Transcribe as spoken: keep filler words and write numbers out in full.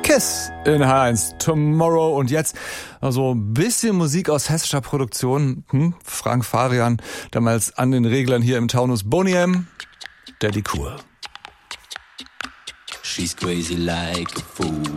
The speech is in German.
Kiss in H eins Tomorrow. Und jetzt also ein bisschen Musik aus hessischer Produktion. Hm? Frank Farian, damals an den Reglern hier im Taunus Boniem. Daddy Cool. She's crazy like a fool.